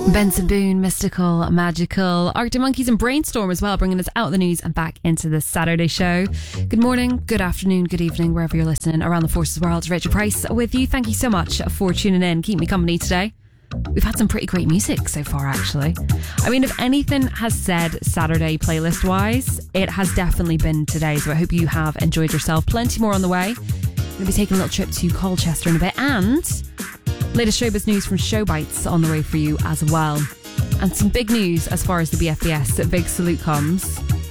Benson Boone, Mystical, Magical, Arctic Monkeys and Brainstorm as well, bringing us out of the news and back into the Saturday show. Good morning, good afternoon, good evening, wherever you're listening around the Forces world. Rachel Price with you. Thank you so much for tuning in. Keep me company today. We've had some pretty great music so far, actually. I mean, if anything has said Saturday playlist wise, it has definitely been today. So I hope you have enjoyed yourself. Plenty more on the way. Going to be taking a little trip to Colchester in a bit, and latest showbiz news from Showbites on the way for you as well. And some big news as far as the BFBS Big Salute comes.